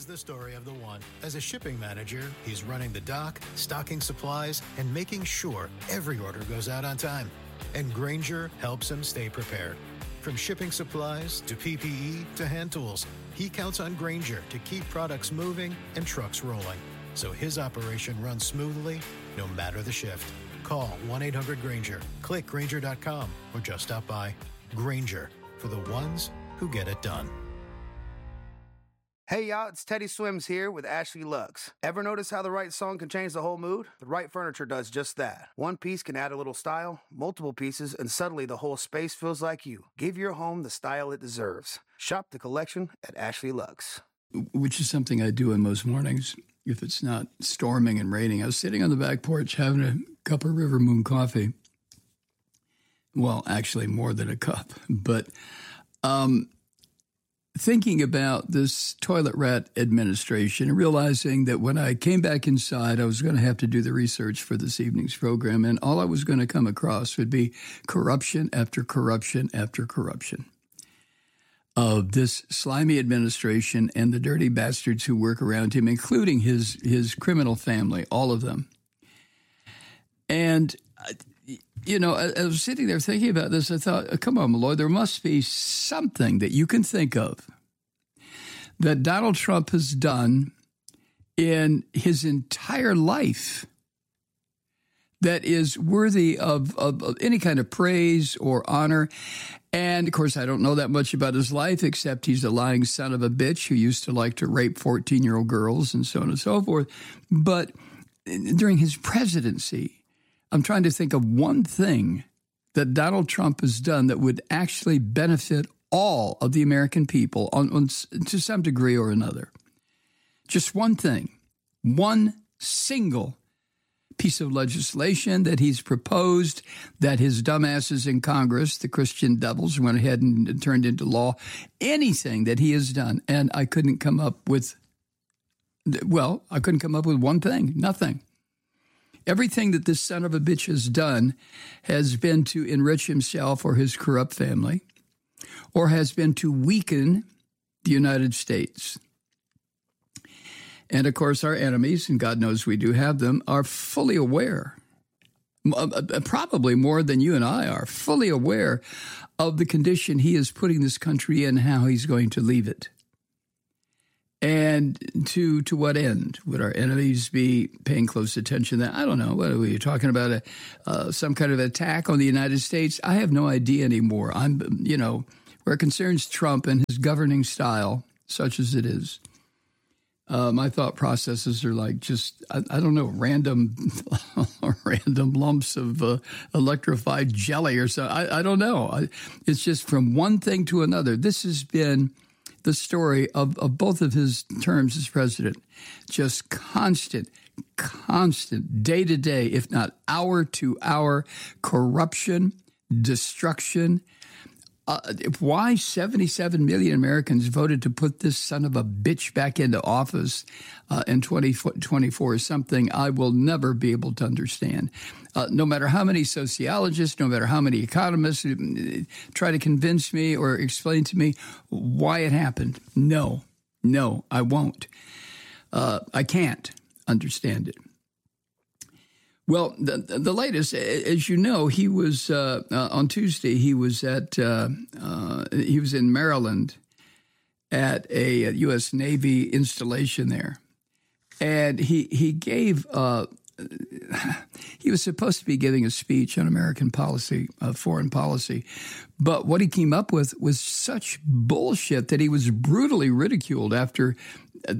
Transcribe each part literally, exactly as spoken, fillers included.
is the story of the one. As a shipping manager, he's running the dock, stocking supplies, and making sure every order goes out on time. And Grainger helps him stay prepared. From shipping supplies to P P E to hand tools, he counts on Grainger to keep products moving and trucks rolling, so his operation runs smoothly no matter the shift. Call one eight hundred Grainger, click Grainger dot com, or just stop by. Grainger, for the ones who get it done. Hey y'all, it's Teddy Swims here with Ashley Lux. Ever notice how the right song can change the whole mood? The right furniture does just that. One piece can add a little style, multiple pieces, and suddenly the whole space feels like you. Give your home the style it deserves. Shop the collection at Ashley Lux. Which is something I do in most mornings if it's not storming and raining. I was sitting on the back porch having a cup of River Moon coffee. Well, actually more than a cup, but um, thinking about this toilet rat administration and realizing that when I came back inside, I was going to have to do the research for this evening's program, and all I was going to come across would be corruption after corruption after corruption of this slimy administration and the dirty bastards who work around him, including his his criminal family, all of them. And you know, I, I was sitting there thinking about this. I thought, come on, Malloy, there must be something that you can think of that Donald Trump has done in his entire life that is worthy of, of, of any kind of praise or honor. And, of course, I don't know that much about his life, except he's a lying son of a bitch who used to like to rape fourteen-year-old girls and so on and so forth. But during his presidency, I'm trying to think of one thing that Donald Trump has done that would actually benefit all of the American people on, on, to some degree or another. Just one thing, one single piece of legislation that he's proposed that his dumbasses in Congress, the Christian devils, went ahead and turned into law. Anything that he has done, and I couldn't come up with, well, I couldn't come up with one thing, nothing. Everything that this son of a bitch has done has been to enrich himself or his corrupt family, or has been to weaken the United States. And, of course, our enemies, and God knows we do have them, are fully aware, probably more than you and I are, fully aware of the condition he is putting this country in, how he's going to leave it. And to to what end would our enemies be paying close attention to that? I don't know. What are we talking about? A, uh, some kind of attack on the United States? I have no idea anymore. I'm, you know, where it concerns Trump and his governing style, such as it is, uh, my thought processes are like just, I, I don't know, random random lumps of uh, electrified jelly or something. I, I don't know. I, it's just from one thing to another. This has been the story of, of both of his terms as president. Just constant, constant, day to day, if not hour to hour, corruption, destruction. Uh, why seventy-seven million Americans voted to put this son of a bitch back into office uh, in twenty twenty-four is something I will never be able to understand. Uh, no matter how many sociologists, no matter how many economists try to convince me or explain to me why it happened. No, no, I won't. Uh, I can't understand it. Well, the, the latest, as you know, he was uh, uh, on Tuesday. He was at uh, uh, he was in Maryland at a U S Navy installation there, and he he gave. Uh, he was supposed to be giving a speech on American policy, uh, foreign policy, but what he came up with was such bullshit that he was brutally ridiculed after uh,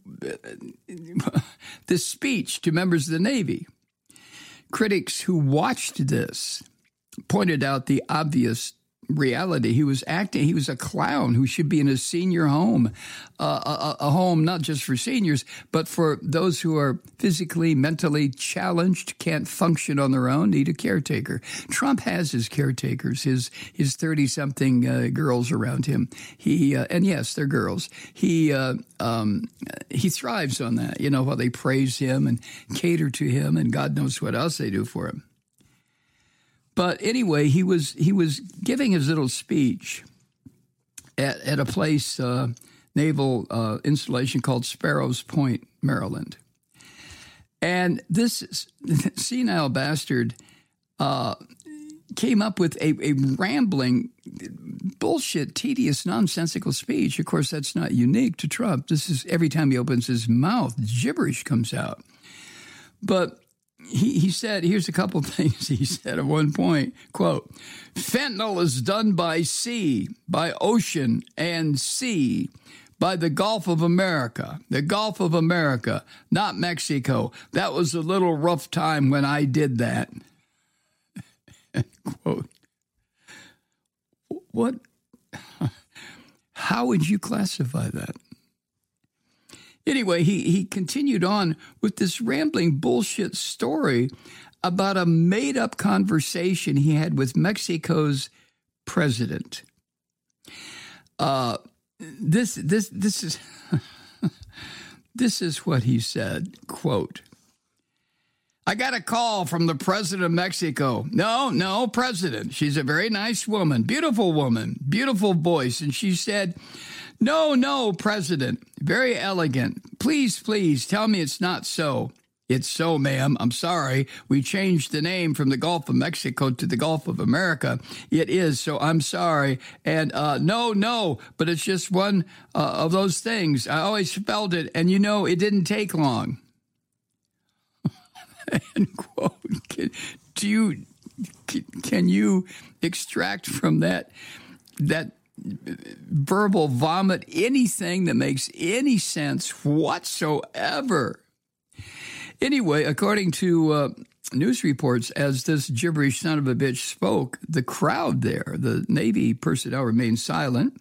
this speech to members of the Navy. Critics who watched this pointed out the obvious reality. He was acting, he was a clown who should be in a senior home, uh, a, a home not just for seniors, but for those who are physically, mentally challenged, can't function on their own, need a caretaker. Trump has his caretakers, his his thirty-something uh, girls around him. He uh, and yes, they're girls. He uh, um, he thrives on that, you know, while they praise him and cater to him, and God knows what else they do for him. But anyway, he was he was giving his little speech at, at a place uh, naval uh, installation called Sparrows Point, Maryland. And this senile bastard uh, came up with a, a rambling, bullshit, tedious, nonsensical speech. Of course, that's not unique to Trump. This is every time he opens his mouth, gibberish comes out. But he, he said, here's a couple things he said at one point, quote, fentanyl is done by sea, by ocean and sea, by the Gulf of America, the Gulf of America, not Mexico. That was a little rough time when I did that. End quote. What? How would you classify that? Anyway, he, he continued on with this rambling bullshit story about a made-up conversation he had with Mexico's president. Uh, this this this is this is what he said, quote, I got a call from the president of Mexico. No, no, president. She's a very nice woman, beautiful woman, beautiful voice. And she said, no, no, president, very elegant. Please, please tell me it's not so. It's so, ma'am. I'm sorry. We changed the name from the Gulf of Mexico to the Gulf of America. It is, so I'm sorry. And uh, no, no, but it's just one uh, of those things. I always spelled it, and you know, it didn't take long. End quote. Can, do you can, can you extract from that that verbal vomit anything that makes any sense whatsoever? Anyway, according to uh, news reports, as this gibberish son of a bitch spoke, the crowd there, the Navy personnel, remained silent.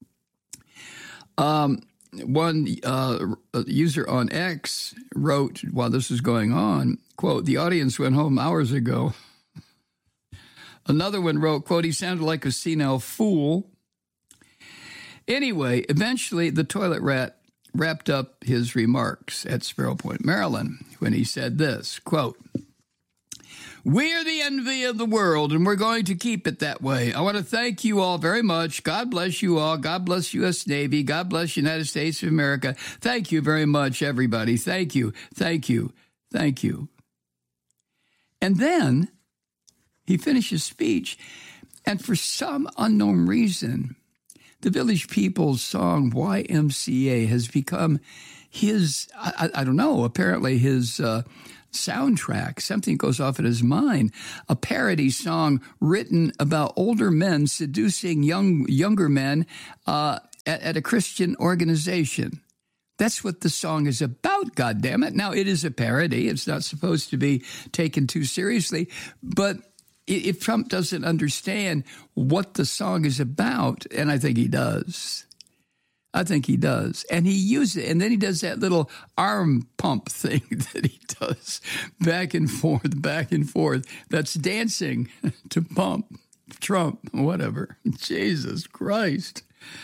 Um. One uh, user on X wrote while this was going on, quote, the audience went home hours ago. Another one wrote, quote, he sounded like a senile fool. Anyway, eventually the toilet rat wrapped up his remarks at Sparrow Point, Maryland, when he said this, quote, we're the envy of the world, and we're going to keep it that way. I want to thank you all very much. God bless you all. God bless U S Navy. God bless United States of America. Thank you very much, everybody. Thank you. Thank you. Thank you. And then he finished his speech, and for some unknown reason, the Village People's song Y M C A has become his, I, I don't know, apparently his uh, soundtrack. Something goes off in his mind. A parody song written about older men seducing young younger men uh, at, at a Christian organization. That's what the song is about, goddammit. Now, it is a parody. It's not supposed to be taken too seriously. But if Trump doesn't understand what the song is about, and I think he does, I think he does. And he uses it. And then he does that little arm pump thing that he does back and forth, back and forth. That's dancing to pump Trump, whatever. Jesus Christ.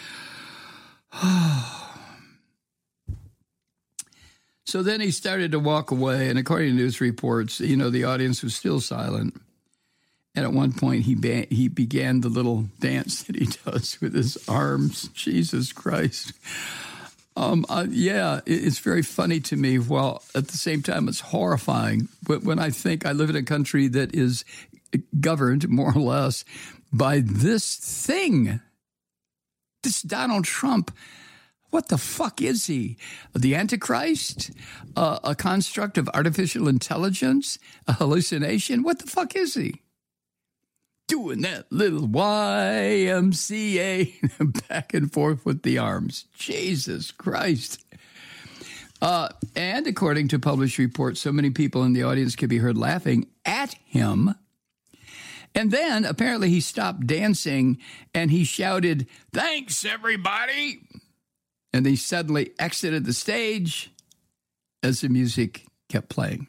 So then he started to walk away. And according to news reports, you know, the audience was still silent. And at one point, he ba- he began the little dance that he does with his arms. Jesus Christ. Um, uh, yeah, it, it's very funny to me, while at the same time it's horrifying. But when I think I live in a country that is governed, more or less, by this thing, this Donald Trump, what the fuck is he? The Antichrist? Uh, a construct of artificial intelligence? A hallucination? What the fuck is he? Doing that little Y M C A back and forth with the arms. Jesus Christ. Uh, and according to published reports, so many people in the audience could be heard laughing at him. And then apparently he stopped dancing and he shouted, "Thanks, everybody." And he suddenly exited the stage as the music kept playing.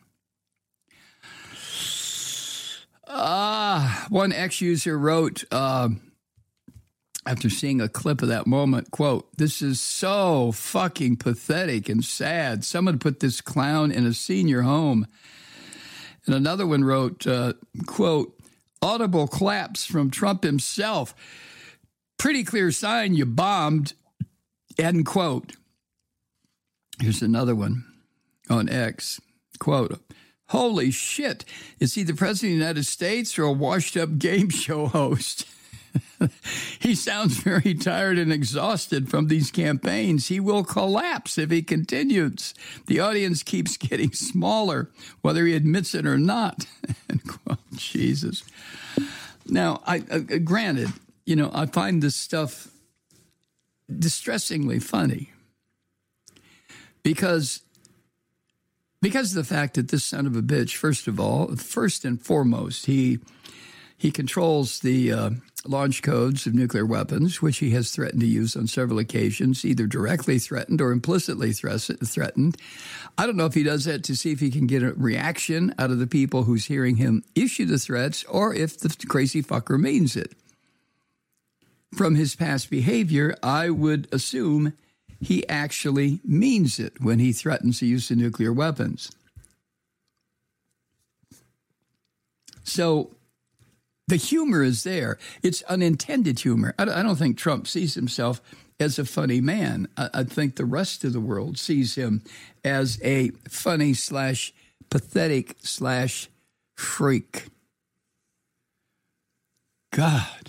Ah, uh, one ex-user wrote, uh, after seeing a clip of that moment, quote, "This is so fucking pathetic and sad. Someone put this clown in a senior home." And another one wrote, uh, quote, "Audible claps from Trump himself. Pretty clear sign you bombed. End quote. Here's another one on X. Quote, holy shit, is he the president of the United States or a washed-up game show host? He sounds very tired and exhausted from these campaigns. He will collapse if he continues. The audience keeps getting smaller, whether he admits it or not. End quote. Jesus. Now, I, uh, granted, you know, I find this stuff distressingly funny because because of the fact that this son of a bitch, first of all, first and foremost, he he controls the uh, launch codes of nuclear weapons, which he has threatened to use on several occasions, either directly threatened or implicitly threatened. I don't know if he does that to see if he can get a reaction out of the people who's hearing him issue the threats or if the crazy fucker means it. From his past behavior, I would assume he actually means it when he threatens the use of nuclear weapons. So the humor is there. It's unintended humor. I don't think Trump sees himself as a funny man. I think the rest of the world sees him as a funny slash pathetic slash freak. God.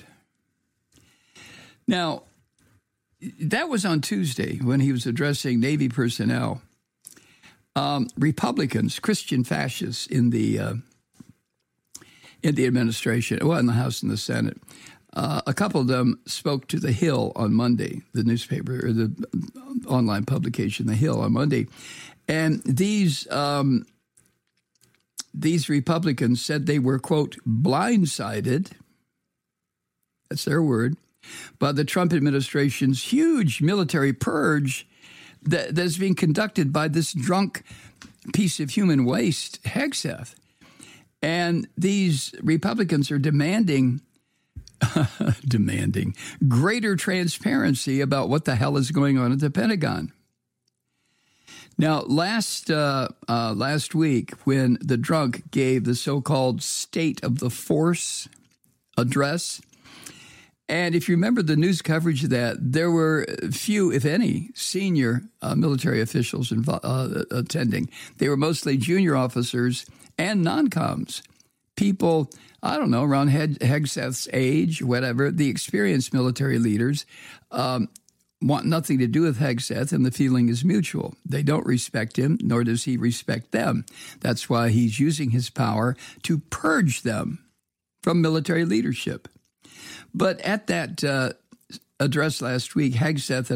Now, that was on Tuesday when he was addressing Navy personnel. Um, Republicans, Christian fascists in the uh, in the administration, well, in the House and the Senate, uh, a couple of them spoke to The Hill on Monday, the newspaper or the online publication, The Hill on Monday, and these um, these Republicans said they were, quote, blindsided. That's their word. By the Trump administration's huge military purge that, that's being conducted by this drunk piece of human waste, Hegseth. And these Republicans are demanding, demanding greater transparency about what the hell is going on at the Pentagon. Now, last uh, uh, last week, when the drunk gave the so-called State of the Force address, and if you remember the news coverage of that, there were few, if any, senior uh, military officials invo- uh, attending. They were mostly junior officers and non-coms, people, I don't know, around Hegseth's age, whatever. The experienced military leaders um, want nothing to do with Hegseth, and the feeling is mutual. They don't respect him, nor does he respect them. That's why he's using his power to purge them from military leadership. But at that uh, address last week, Hegseth